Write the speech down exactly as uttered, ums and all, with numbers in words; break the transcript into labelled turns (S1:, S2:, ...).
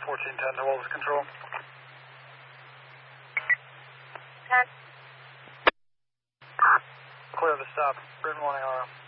S1: fourteen ten to Wolves Control. Clear the stop. Written warning, R O.